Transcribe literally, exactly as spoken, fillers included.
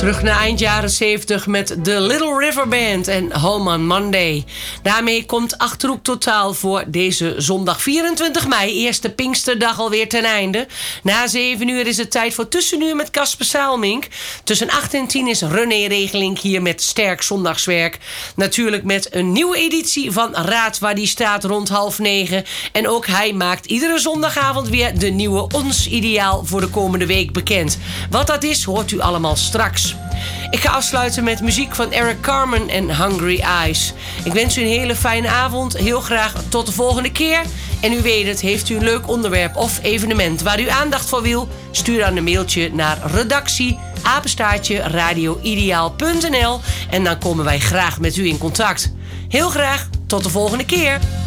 Terug naar eind jaren zeventig met de Little River Band en Home on Monday. Daarmee komt Achterhoek Totaal voor deze zondag vierentwintig mei, eerste Pinksterdag, alweer ten einde. Na zeven uur is het tijd voor Tussenuur met Casper Saalmink. Tussen acht en tien is René Regeling hier met Sterk Zondagswerk. Natuurlijk met een nieuwe editie van Raad waar die staat rond half negen. En ook hij maakt iedere zondagavond weer de nieuwe Ons Ideaal voor de komende week bekend. Wat dat is, hoort u allemaal straks. Ik ga afsluiten met muziek van Eric Carmen en Hungry Eyes. Ik wens u een hele fijne avond. Heel graag tot de volgende keer. En u weet het, heeft u een leuk onderwerp of evenement waar u aandacht voor wil? Stuur dan een mailtje naar redactie apenstaartje radioideaal punt n l en dan komen wij graag met u in contact. Heel graag tot de volgende keer.